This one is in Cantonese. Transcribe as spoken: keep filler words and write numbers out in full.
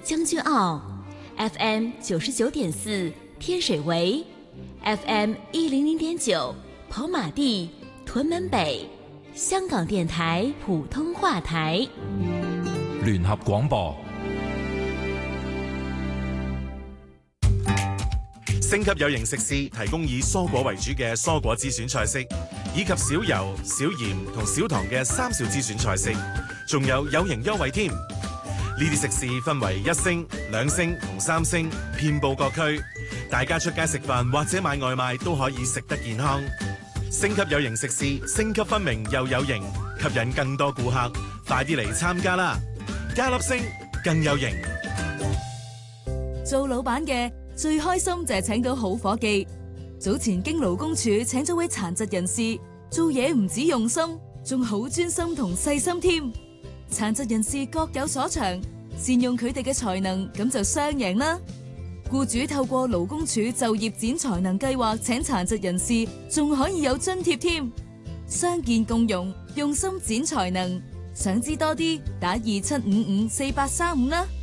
将軍澳 F M 九十九點四天水圍 F M 一零零點九跑馬地屯門北，香港電台普通話台聯合廣播。 星級有型食肆提供以蔬果為主嘅蔬果之選菜式，以及少油、少鹽同少糖嘅三少之選菜式，仲有有型優惠添。呢啲食肆分為一星、兩星同三星，遍佈各區。大家出街食飯或者買外賣都可以食得健康。星級有型食肆，星級分明又有型，吸引更多顧客。快啲嚟參加啦！加粒星更有型。 做老闆嘅最開心就係請到好伙計。早前經勞工處請咗位殘疾人士，做嘢唔止用心，仲好專心同細心添。殘疾人士各有所長，善用佢哋嘅才能，咁就雙贏啦。僱主透過勞工處就業展才能計劃請殘疾人士，仲可以有津貼添。傷健共融，用心展才能。想知多啲，打二七五五四八三五啦。